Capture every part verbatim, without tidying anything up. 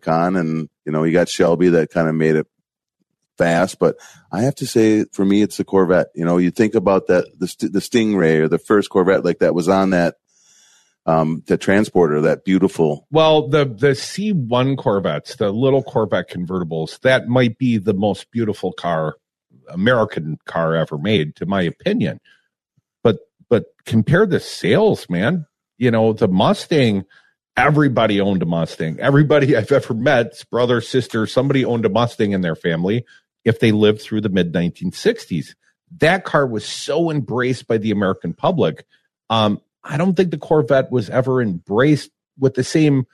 icon, and you know you got Shelby that kind of made it fast. But I have to say, for me, it's the Corvette. You know, you think about that the the Stingray or the first Corvette like that was on that um the Transporter, that beautiful. Well, the the C one Corvettes, the little Corvette convertibles, that might be the most beautiful car, American car ever made, to my opinion. But but compare the sales, man. You know, the Mustang. Everybody owned a Mustang. Everybody I've ever met, brother, sister, somebody owned a Mustang in their family if they lived through the mid nineteen sixties. That car was so embraced by the American public. Um, I don't think the Corvette was ever embraced with the same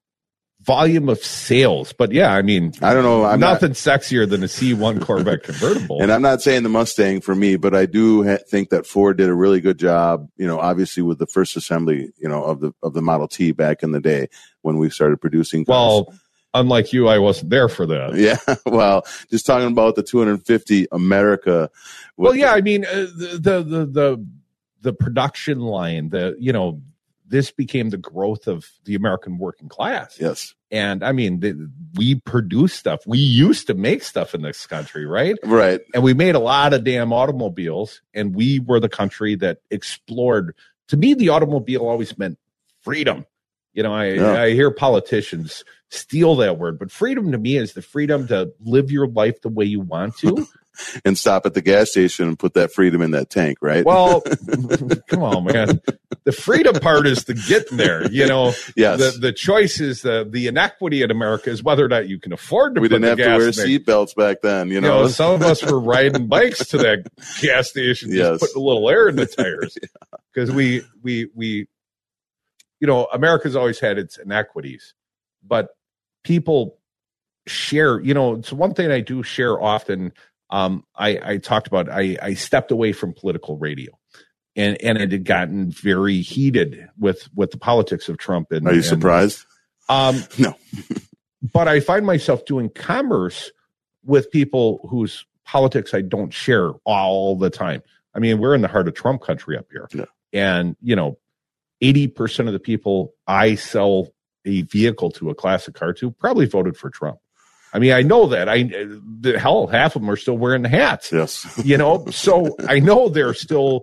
volume of sales. But yeah, I mean, I don't know. I'm nothing not, sexier than a C one Corvette convertible. And I'm not saying the Mustang for me, but I do ha- think that Ford did a really good job, you know, obviously with the first assembly, you know, of the, of the Model T back in the day when we started producing cars. Well, unlike you, I wasn't there for that. Yeah. Well, just talking about the two hundred fifty America. Well, yeah, I mean, uh, the, the, the, the, the production line, the, you know, this became the growth of the American working class. Yes. And I mean, the, we produce stuff. We used to make stuff in this country, right? Right. And we made a lot of damn automobiles, and we were the country that explored. To me, the automobile always meant freedom. You know, I, Yeah. I hear politicians steal that word, but freedom to me is the freedom to live your life the way you want to. And stop at the gas station and put that freedom in that tank, right? Well, come on, man. The freedom part is the getting there. You know, yes. the, the choice is the, the inequity in America is whether or not you can afford to we put didn't the have to wear gas in. seatbelts back then, you You know? know, some of us were riding bikes to that gas station, just Yes. putting a little air in the tires. Because we, we, we, you know, America's always had its inequities, but people share, you know, it's one thing I do share often. Um, I, I talked about, I, I stepped away from political radio, and, and it had gotten very heated with, with the politics of Trump. And, Are you and, surprised? Um, no, but I find myself doing commerce with people whose politics I don't share all the time. I mean, we're in the heart of Trump country up here. Yeah. And, you know, eighty percent of the people I sell a vehicle to, a classic car to, probably voted for Trump. I mean, I know that. I the hell, half of them are still wearing the hats. Yes. You know, so I know they're still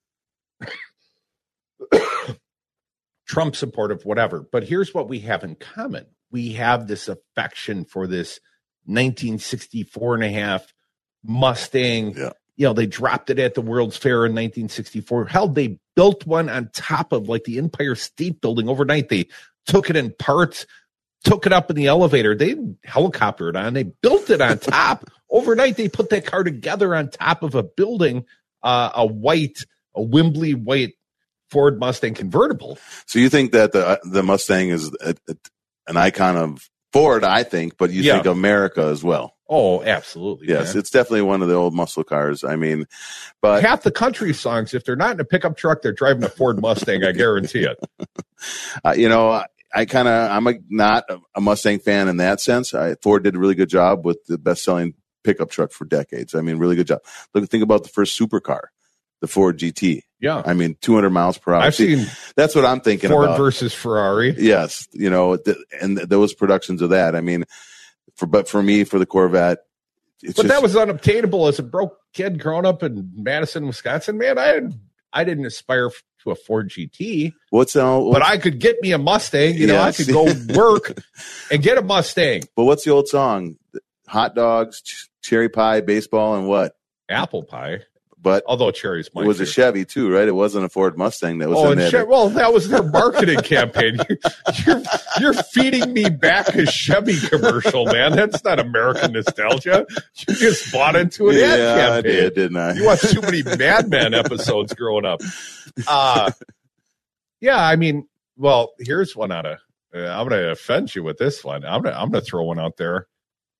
Trump supportive, whatever. But here's what we have in common. We have this affection for this nineteen sixty-four and a half Mustang. Yeah. You know, they dropped it at the World's Fair in nineteen sixty-four. Hell, they built one on top of like the Empire State Building overnight. They took it in parts, took it up in the elevator. They helicoptered on. They built it on top. Overnight, they put that car together on top of a building, uh, a white, a Wembley white Ford Mustang convertible. So you think that the the Mustang is a, a, an icon of Ford, I think, but you Yeah. think America as well. Oh, absolutely. Yes, man. it's definitely one of the old muscle cars. I mean, but Half the country songs, if they're not in a pickup truck, they're driving a Ford Mustang. I guarantee it. uh, you know, I, I kind of I'm a, not a Mustang fan in that sense. I, Ford did a really good job with the best-selling pickup truck for decades. I mean, really good job. Look, think about the first supercar, the Ford G T. Yeah. I mean, two hundred miles per hour. I've See, seen that's what I'm thinking Ford about. versus Ferrari. Yes, you know, th- and th- those productions of that. I mean, for but for me, for the Corvette, it's But just, that was unobtainable as a broke kid growing up in Madison, Wisconsin. Man, I didn't, I didn't aspire to a Ford G T, what's uh, what's, but I could get me a Mustang. You know, Yes. I could go work and get a Mustang. But what's the old song? Hot dogs, ch- cherry pie, baseball, and what? Apple pie, But although cherries might it was a be. Chevy too, right? It wasn't a Ford Mustang that was Oh, in and there. che- well, that was their marketing campaign. You're, you're feeding me back a Chevy commercial, man. That's not American nostalgia. You just bought into an ad yeah, I campaign. did, didn't I? You watched too many Mad Men episodes growing up. Uh, yeah, I mean, well, here's one out of. Uh, I'm going to offend you with this one. I'm going to I'm going to throw one out there.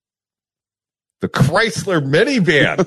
The Chrysler minivan.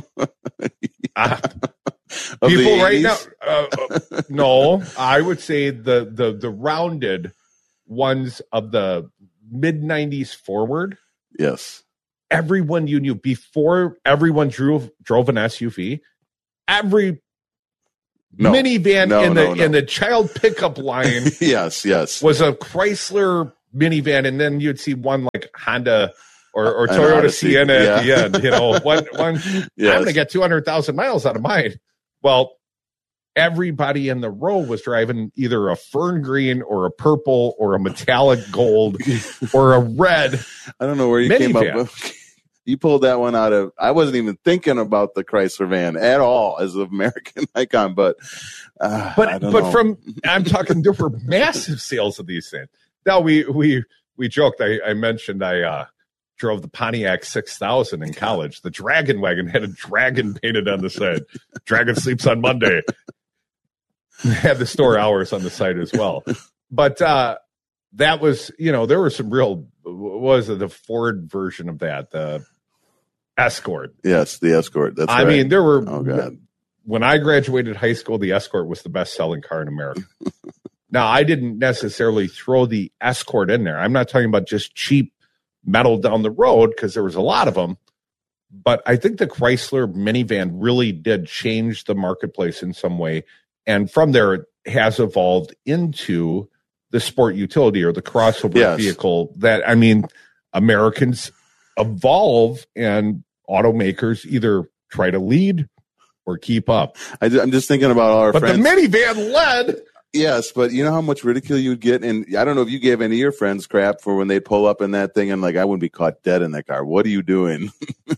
uh, Of the people right now, eighties? uh, uh, no, I would say the the the rounded ones of the mid nineties forward. Yes. Everyone you knew before everyone drove drove an S U V. Every No. minivan No, in the no, no. in the child pickup line Yes, yes. was a Chrysler minivan, and then you'd see one like Honda or, or An Toyota Odyssey, Sienna yeah. at the end. You know, one, one, Yes. I'm going to get two hundred thousand miles out of mine. Well, everybody in the row was driving either a fern green or a purple or a metallic gold or a red. I don't know where you minivan. came up with. You pulled that one out of. I wasn't even thinking about the Chrysler van at all as an American icon, but uh, but I don't but know. from I'm talking there were massive sales of these things. Now we we we joked. I, I mentioned I uh, drove the Pontiac six thousand in college. The Dragon wagon had a dragon painted on the side. Dragon sleeps on Monday. Had the store hours on the site as well. But uh, that was, you know, there was some real, what was it, the Ford version of that, the Escort. Yes, the Escort. That's I right. mean, there were, Oh, God. when I graduated high school, the Escort was the best selling car in America. Now, I didn't necessarily throw the Escort in there. I'm not talking about just cheap metal down the road because there was a lot of them. But I think the Chrysler minivan really did change the marketplace in some way. And from there, it has evolved into the sport utility or the crossover Yes. vehicle that, I mean, Americans evolve and automakers either try to lead or keep up. I, am just thinking about all our But friends. the minivan led. Yes, but you know how much ridicule you would get? And I don't know if you gave any of your friends crap for when they pull up in that thing and like, I wouldn't be caught dead in that car. What are you doing?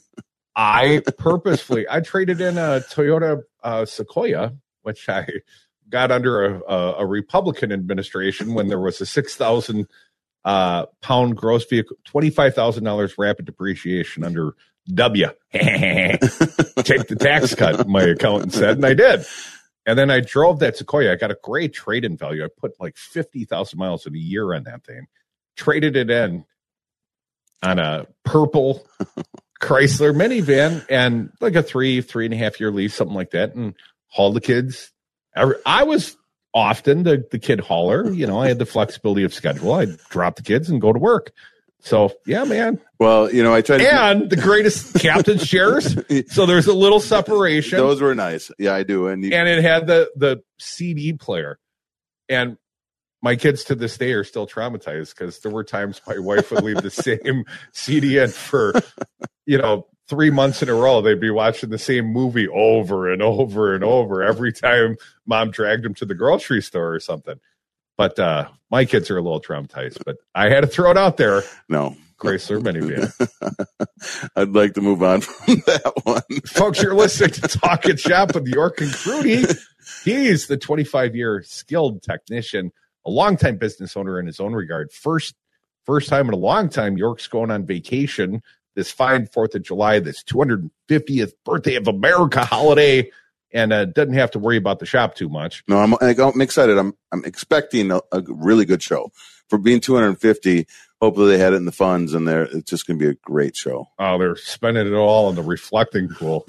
I purposefully, I traded in a Toyota uh, Sequoia, which I got under a, a, a Republican administration when there was a six thousand uh, pound gross vehicle, twenty-five thousand dollars rapid depreciation under W. Take the tax cut, my accountant said, and I did. And then I drove that Sequoia. I got a great trade-in value. I put like fifty thousand miles in a year on that thing. Traded it in on a purple Chrysler minivan and like a three, three and a half year lease, something like that, and hauled the kids. I, I was often the, the kid hauler. You know, I had the flexibility of schedule. I'd drop the kids and go to work. So, yeah, man. Well, you know, I tried to. And the greatest captain's chairs. So there's a little separation. Those were nice. Yeah, I do. And, you, And it had the, the C D player. And my kids to this day are still traumatized because there were times my wife would leave the same C D in for, you know, three months in a row. They'd be watching the same movie over and over and over every time mom dragged them to the grocery store or something. But uh, my kids are a little traumatized, but I had to throw it out there. no. Chrysler minivan. I'd like to move on from that one. Folks, you're listening to Talking Shop with York and Crudy. He's the twenty-five-year skilled technician, a longtime business owner in his own regard. First, first time in a long time, York's going on vacation this fine fourth of July, this two hundred fiftieth birthday of America holiday, and uh, doesn't have to worry about the shop too much. No, I'm, I'm excited. I'm I'm expecting a, a really good show. For being two hundred fifty, hopefully they had it in the funds, and they're, it's just going to be a great show. Oh, they're spending it all in the reflecting pool.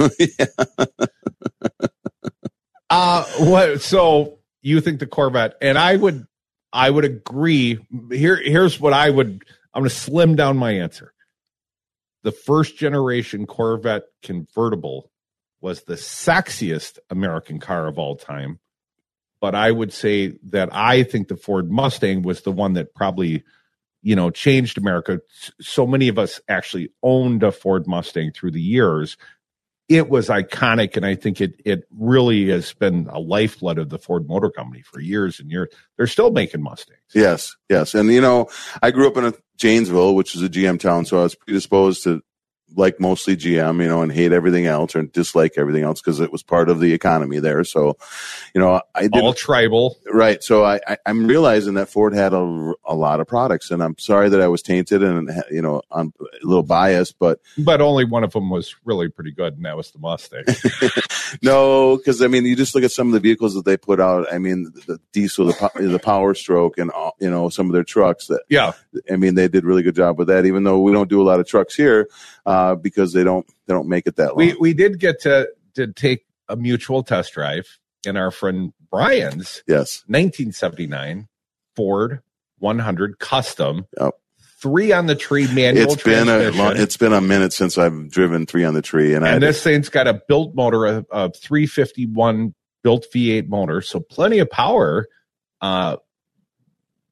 uh, what? So you think the Corvette? And I would, I would agree. Here, here's what I would. I'm going to slim down my answer. The first generation Corvette convertible was the sexiest American car of all time. But I would say that I think the Ford Mustang was the one that probably, you know, changed America. So many of us actually owned a Ford Mustang through the years. It was iconic, and I think it it really has been a lifeblood of the Ford Motor Company for years and years. They're still making Mustangs. Yes, yes. And, you know, I grew up in a Janesville, which is a G M town, so I was predisposed to like mostly G M, you know, and hate everything else or dislike everything else because it was part of the economy there. So, you know, I did all tribal, right. So I, I, I'm realizing that Ford had a, a lot of products, and I'm sorry that I was tainted and, you know, I'm a little biased, but but only one of them was really pretty good, and that was the Mustang. No, because I mean, you just look at some of the vehicles that they put out. I mean, the, the diesel, the, the Power Stroke, and all, you know, some of their trucks. That yeah, I mean, they did a really good job with that. Even though we don't do a lot of trucks here, uh, because they don't they don't make it that long. We we did get to to take a mutual test drive in our friend Brian's yes, nineteen seventy-nine Ford one hundred Custom. Yep. Three on the tree manual it's been a transmission. long, it's been a minute since I've driven three on the tree, and, and I this thing's got a built motor, a, a three fifty-one built V eight motor, so plenty of power. Uh,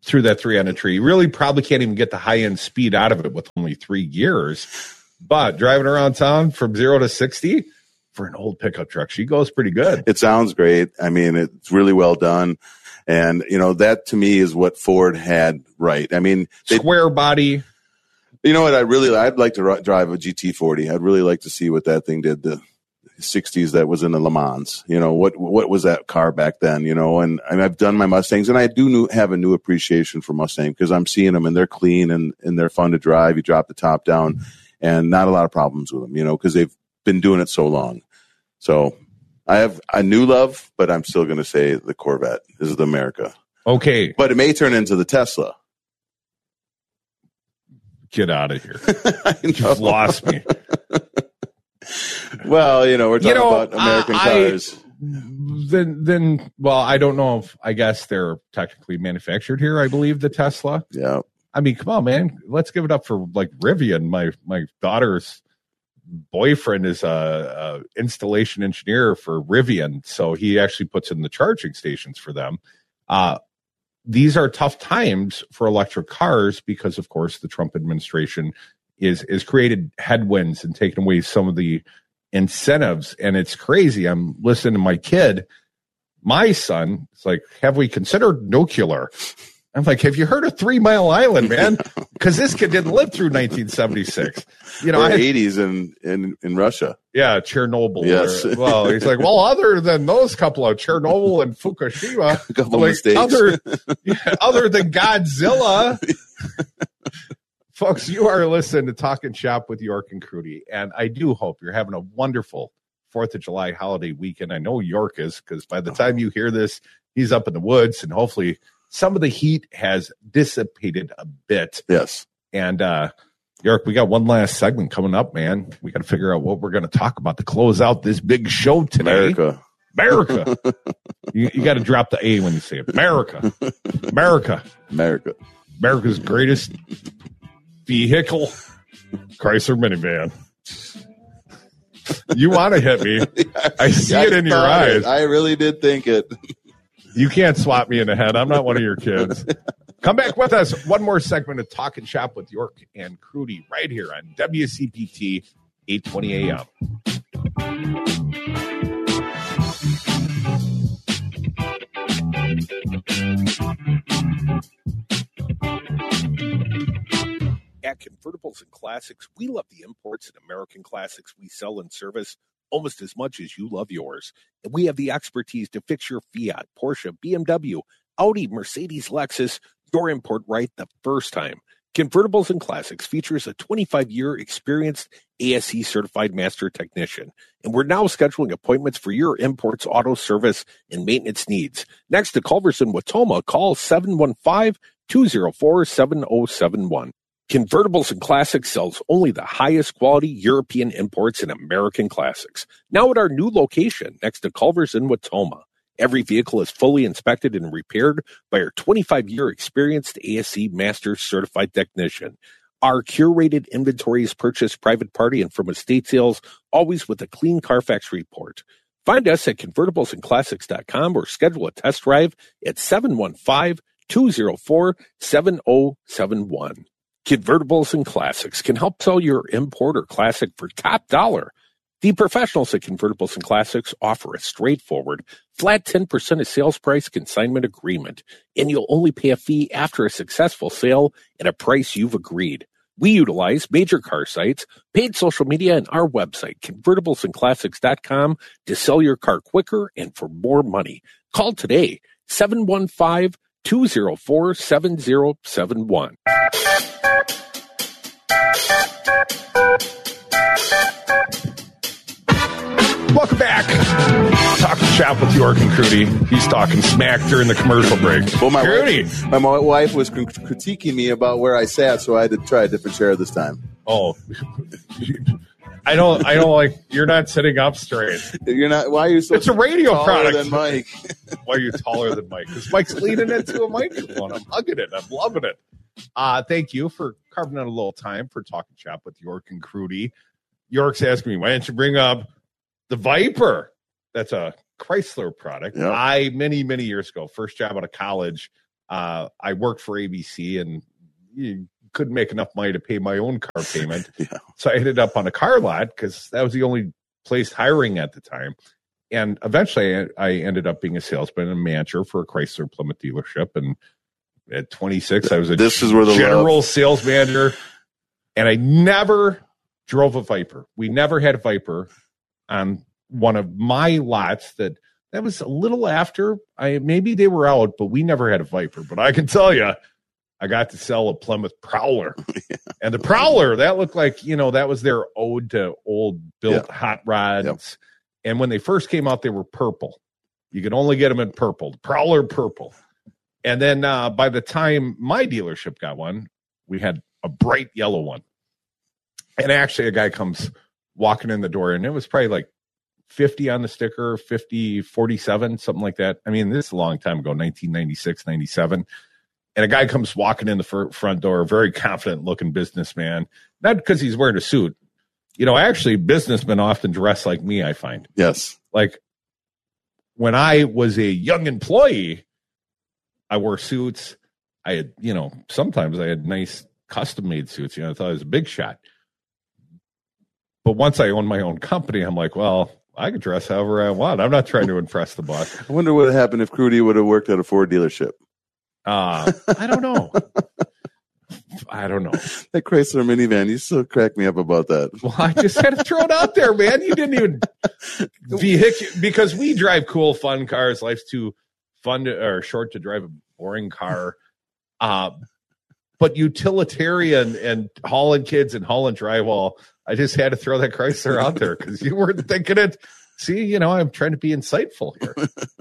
through that three hundred tree. You really probably can't even get the high end speed out of it with only three gears. But driving around town from zero to sixty for an old pickup truck, she goes pretty good. It sounds great. I mean, it's really well done. And, you know, that to me is what Ford had right. I mean, they, square body. You know what? I really, I'd like to r- drive a G T forty. I'd really like to see what that thing did. The sixties that was in the Le Mans. You know, what what was that car back then? You know, and, and I've done my Mustangs, and I do new, have a new appreciation for Mustang because I'm seeing them and they're clean and, and they're fun to drive. You drop the top down, and not a lot of problems with them. You know, because they've been doing it so long. So I have a new love, but I'm still going to say the Corvette is the America. Okay. But it may turn into the Tesla. Get out of here. You've lost me. Well, you know, we're talking you know, about American I, cars. I, then, then, well, I don't know if, I guess they're technically manufactured here, I believe, the Tesla. Yeah. I mean, come on, man. Let's give it up for, like, Rivian. My my daughter's boyfriend is a, a installation engineer for Rivian, so he actually puts in the charging stations for them. Uh, these are tough times for electric cars because, of course, the Trump administration is is created headwinds and taken away some of the incentives, and it's crazy. I'm listening to my kid, my son. It's like, have we considered nuclear? I'm like, have you heard of Three Mile Island, man? Because this kid didn't live through nineteen seventy-six. You know, or I had, eighties in, in, in Russia. Yeah, Chernobyl. Yes. Or, well, he's like, well, other than those couple of Chernobyl and Fukushima, a couple like, mistakes. Other, yeah, other than Godzilla. Folks, you are listening to Talking Shop with York and Crudy, and I do hope you're having a wonderful fourth of July holiday weekend. I know York is, because by the time you hear this, he's up in the woods, and hopefully some of the heat has dissipated a bit. Yes. And uh, York, we got one last segment coming up, man. We got to figure out what we're going to talk about to close out this big show today. America. America. you you got to drop the A when you say it. America. America. America. America's greatest vehicle, Chrysler minivan. You want to hit me. I see I it in your eyes. It. I really did think it. You can't swap me in the head. I'm not one of your kids. Come back with us. One more segment of Talking Shop with York and Crudy right here on W C P T eight twenty A M. At Convertibles and Classics, we love the imports and American classics we sell and service almost as much as you love yours. And we have the expertise to fix your Fiat, Porsche, B M W, Audi, Mercedes, Lexus, your import right the first time. Convertibles and Classics features a twenty-five year experienced A S E certified master technician. And we're now scheduling appointments for your imports, auto service, and maintenance needs. Next to Culver's in Watoma, call seven one five, two zero four, seven zero seven one. Convertibles and Classics sells only the highest quality European imports and American classics. Now at our new location next to Culver's in Watoma. Every vehicle is fully inspected and repaired by our twenty-five year experienced A S E Master Certified Technician. Our curated inventory is purchased private party and from estate sales, always with a clean Carfax report. Find us at convertibles and classics dot com or schedule a test drive at seven one five, two zero four, seven zero seven one. Convertibles and Classics can help sell your import or classic for top dollar. The professionals at Convertibles and Classics offer a straightforward, flat ten percent of sales price consignment agreement, and you'll only pay a fee after a successful sale at a price you've agreed. We utilize major car sites, paid social media, and our website, convertibles and classics dot com, to sell your car quicker and for more money. Call today, seven one five, two zero four, seven zero seven one. Welcome back. Talking Shop with York and Crudy. He's talking smack during the commercial break. Well, my Crudy. Wife, my wife was critiquing me about where I sat, so I had to try a different chair this time. Oh, I don't. I don't like. You're not sitting up straight. You're not. Why are you so? It's a radio taller product. Than Mike. Why are you taller than Mike? Because Mike's leaning into a microphone. I'm hugging it. I'm loving it. Uh, thank you for carving out a little time for Talking Shop with York and Crudy. York's asking me, why don't you bring up the Viper? That's a Chrysler product. Yep. I, many, many years ago, first job out of college, uh, I worked for A B C and you couldn't make enough money to pay my own car payment. yeah. So I ended up on a car lot because that was the only place hiring at the time. And eventually I, I ended up being a salesman and a manager for a Chrysler Plymouth dealership. And at twenty-six, I was a this is where the general love. sales manager. And I never drove a Viper. We never had a Viper on one of my lots that that was a little after I maybe they were out, but we never had a Viper. But I can tell you, I got to sell a Plymouth Prowler. yeah. And the Prowler, that looked like, you know, that was their ode to old built yeah. hot rods. Yep. And when they first came out, they were purple. You could only get them in purple, the Prowler purple. And then uh, by the time my dealership got one, we had a bright yellow one. And actually a guy comes walking in the door, and it was probably like fifty on the sticker, fifty, forty-seven, something like that. I mean, this is a long time ago, nineteen ninety-six, ninety-seven. And a guy comes walking in the fr- front door, very confident looking businessman, not because he's wearing a suit. You know, actually businessmen often dress like me, I find. Yes. Like when I was a young employee, I wore suits. I had, you know, sometimes I had nice custom made suits. You know, I thought I was a big shot. But once I owned my own company, I'm like, well, I could dress however I want. I'm not trying to impress the boss. I wonder what would happen if Crudy would have worked at a Ford dealership. Uh, I don't know. I don't know. That Chrysler minivan, you still crack me up about that. Well, I just had to throw it out there, man. You didn't even vehicle because we drive cool, fun cars. Life's too fun to, or short to drive a boring car. Uh, but utilitarian and hauling kids and hauling drywall, I just had to throw that Chrysler out there because you weren't thinking it. See, you know, I'm trying to be insightful here.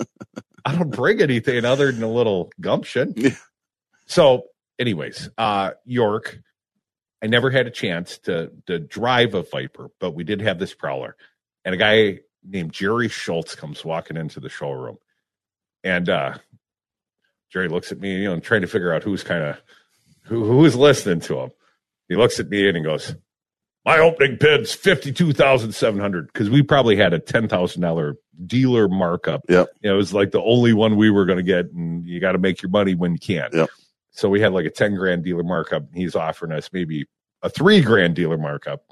I don't bring anything other than a little gumption. Yeah. So, anyways, uh, York, I never had a chance to to drive a Viper, but we did have this Prowler. And a guy named Jerry Schultz comes walking into the showroom. And uh, Jerry looks at me, you know, and trying to figure out who's kind of who who is listening to him. He looks at me and he goes, my opening bid's fifty-two thousand seven hundred dollars because we probably had a ten thousand dollars dealer markup. Yep. You know, it was like the only one we were going to get, and you got to make your money when you can. Yep. So we had like a ten grand dealer markup. And he's offering us maybe a three grand dealer markup.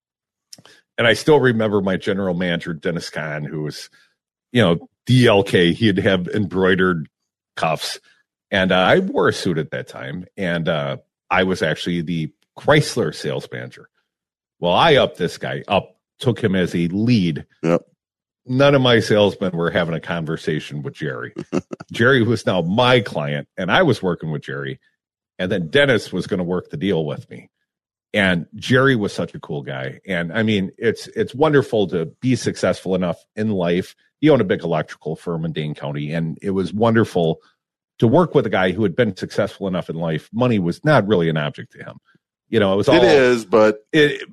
And I still remember my general manager, Dennis Kahn, who was, you know, D L K. He'd have embroidered cuffs. And uh, I wore a suit at that time. And uh, I was actually the Chrysler sales manager. Well, I upped this guy up, took him as a lead. Yep. None of my salesmen were having a conversation with Jerry. Jerry was now my client, and I was working with Jerry. And then Dennis was going to work the deal with me. And Jerry was such a cool guy. And I mean, it's it's wonderful to be successful enough in life. He owned a big electrical firm in Dane County, and it was wonderful to work with a guy who had been successful enough in life. Money was not really an object to him. You know, it was all. It is, but it,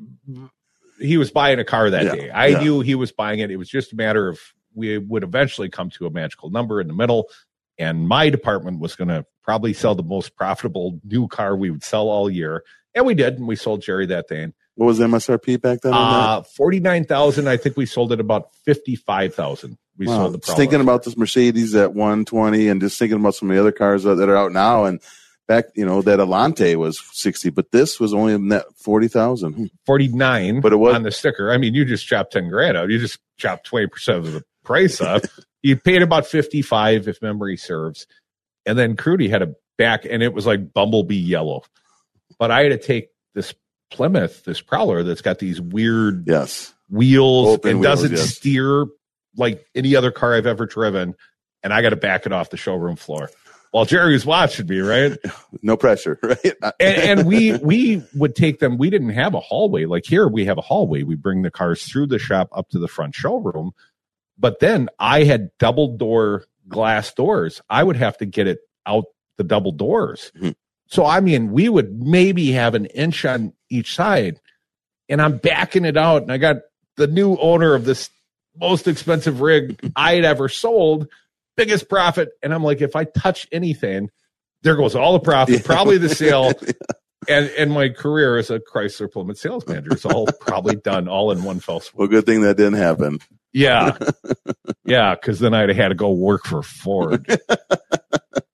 he was buying a car that yeah, day. I yeah. knew he was buying it. It was just a matter of we would eventually come to a magical number in the middle, and my department was going to probably sell the most profitable new car we would sell all year, and we did. And we sold Jerry that thing. What was M S R P back then? Uh, forty-nine thousand. I think we sold it about fifty-five thousand. We wow. sold the Prowler. Thinking about this Mercedes at one twenty, and just thinking about some of the other cars that are out now, and. Back, you know, that Elante was sixty, but this was only net forty thousand. forty-nine but it was on the sticker. I mean, you just chopped ten grand out. You just chopped twenty percent of the price up. You paid about fifty-five, if memory serves. And then Crudy had a back, and it was like bumblebee yellow. But I had to take this Plymouth, this Prowler that's got these weird yes. wheels Open and wheels, doesn't yes. steer like any other car I've ever driven. And I got to back it off the showroom floor. While Jerry was watching me, right? No pressure, right? and, and we we would take them. We didn't have a hallway. Like here, we have a hallway. We bring the cars through the shop up to the front showroom. But then I had double door glass doors. I would have to get it out the double doors. Mm-hmm. So, I mean, we would maybe have an inch on each side. And I'm backing it out. And I got the new owner of this most expensive rig I'd ever sold. Biggest profit. And I'm like, if I touch anything, there goes all the profit, yeah. probably the sale. yeah. And and my career as a Chrysler Plymouth sales manager is all probably done all in one fell swoop. Well, good thing that didn't happen. Yeah. yeah, because then I'd have had to go work for Ford.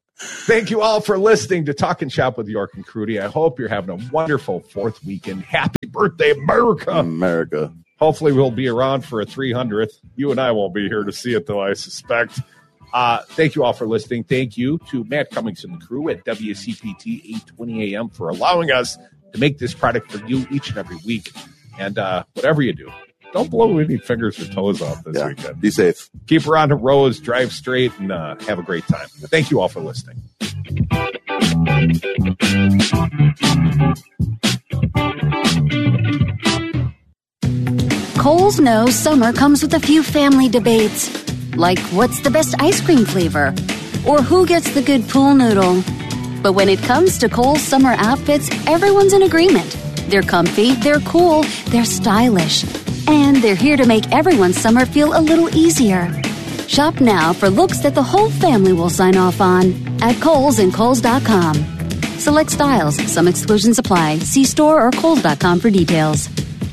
Thank you all for listening to Talking Shop with York and Crudy. I hope you're having a wonderful fourth weekend. Happy birthday, America. America. Hopefully we'll be around for a three hundredth. You and I won't be here to see it, though, I suspect. Uh, thank you all for listening. Thank you to Matt Cummings and the crew at W C P T eight twenty A M for allowing us to make this product for you each and every week. And uh, whatever you do, don't blow any fingers or toes off this Yeah. weekend. Be safe. Keep her on the roads, drive straight, and uh, have a great time. Thank you all for listening. Kohl's knows summer comes with a few family debates, like what's the best ice cream flavor, or who gets the good pool noodle. But when it comes to Kohl's summer outfits, everyone's in agreement. They're comfy, they're cool, they're stylish, and they're here to make everyone's summer feel a little easier. Shop now for looks that the whole family will sign off on at Kohl's and Kohl's dot com. Select styles, some exclusions apply. See store or Kohl's dot com for details.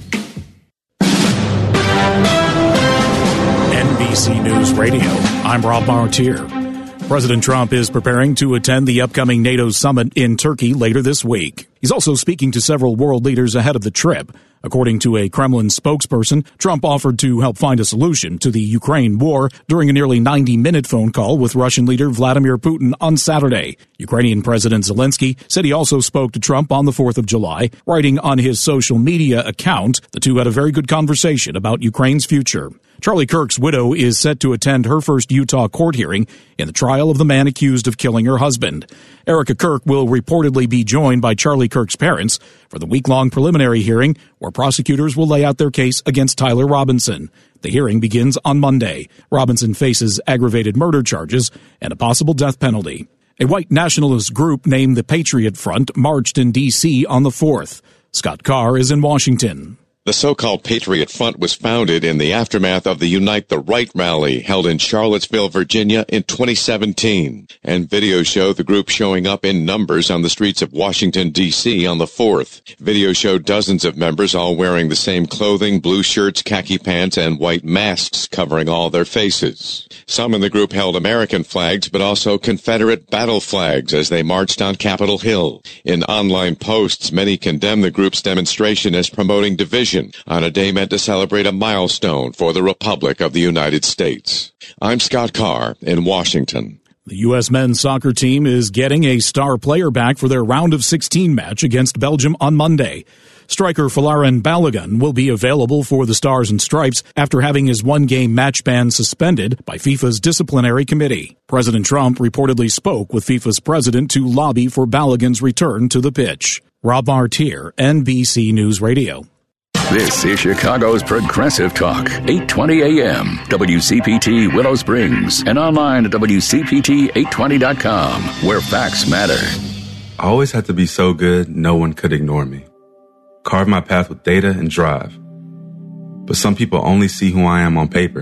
N B C News Radio, I'm Rob Martier. President Trump is preparing to attend the upcoming NATO summit in Turkey later this week. He's also speaking to several world leaders ahead of the trip. According to a Kremlin spokesperson, Trump offered to help find a solution to the Ukraine war during a nearly ninety-minute phone call with Russian leader Vladimir Putin on Saturday. Ukrainian President Zelensky said he also spoke to Trump on the fourth of July, writing on his social media account, the two had a very good conversation about Ukraine's future. Charlie Kirk's widow is set to attend her first Utah court hearing in the trial of the man accused of killing her husband. Erica Kirk will reportedly be joined by Charlie Kirk's parents for the week-long preliminary hearing where prosecutors will lay out their case against Tyler Robinson. The hearing begins on Monday. Robinson faces aggravated murder charges and a possible death penalty. A white nationalist group named the Patriot Front marched in D C on the fourth. Scott Carr is in Washington. The so-called Patriot Front was founded in the aftermath of the Unite the Right rally held in Charlottesville, Virginia in twenty seventeen. And videos show the group showing up in numbers on the streets of Washington, D C on the fourth. Videos show dozens of members all wearing the same clothing, blue shirts, khaki pants, and white masks covering all their faces. Some in the group held American flags, but also Confederate battle flags as they marched on Capitol Hill. In online posts, many condemned the group's demonstration as promoting division on a day meant to celebrate a milestone for the Republic of the United States. I'm Scott Carr in Washington. The U S men's soccer team is getting a star player back for their round of sixteen match against Belgium on Monday. Striker Folarin Balogun will be available for the Stars and Stripes after having his one-game match ban suspended by FIFA's disciplinary committee. President Trump reportedly spoke with FIFA's president to lobby for Balogun's return to the pitch. Rob Martier, N B C News Radio. This is Chicago's Progressive Talk, eight twenty A M, W C P T Willow Springs, and online at W C P T eight twenty dot com, where facts matter. I always had to be so good, no one could ignore me. Carve my path with data and drive. But some people only see who I am on paper.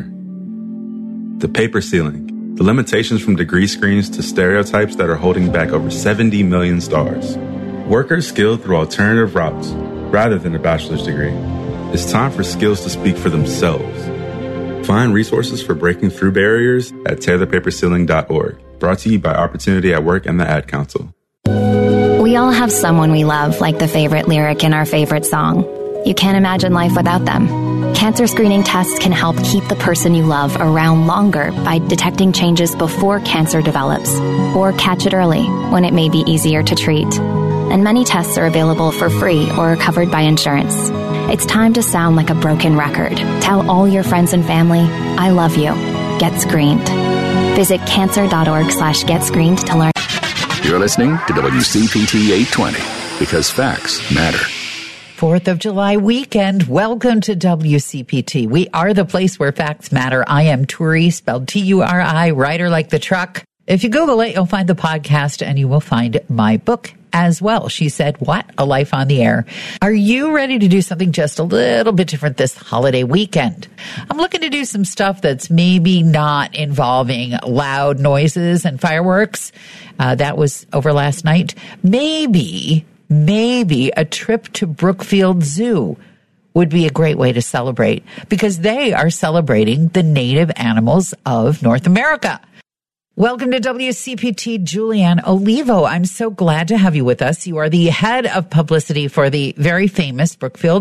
The paper ceiling, the limitations from degree screens to stereotypes that are holding back over seventy million stars. Workers skilled through alternative routes, rather than a bachelor's degree. It's time for skills to speak for themselves. Find resources for breaking through barriers at tear the paper ceiling dot org. Brought to you by Opportunity at Work and the Ad Council. We all have someone we love, like the favorite lyric in our favorite song. You can't imagine life without them. Cancer screening tests can help keep the person you love around longer by detecting changes before cancer develops, or catch it early when it may be easier to treat. And many tests are available for free or are covered by insurance. It's time to sound like a broken record. Tell all your friends and family, I love you. Get screened. Visit cancer.org slash get screened to learn. You're listening to W C P T eight twenty, because facts matter. fourth of July weekend. Welcome to W C P T. We are the place where facts matter. I am Turi, spelled T U R I, rider like the truck. If you Google it, you'll find the podcast and you will find my book as well. She Said What? A Life on the Air. Are you ready to do something just a little bit different this holiday weekend? I'm looking to do some stuff that's maybe not involving loud noises and fireworks. Uh, that was over last night. Maybe, maybe a trip to Brookfield Zoo would be a great way to celebrate, because they are celebrating the native animals of North America. Welcome to W C P T, Julianne Olivo. I'm so glad to have you with us. You are the head of publicity for the very famous Brookfield